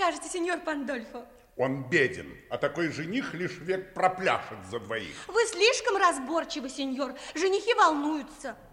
скажете, сеньор Пандольфо? Он беден, а такой жених лишь век пропляшет за двоих. Вы слишком разборчивы, сеньор. Женихи волнуются.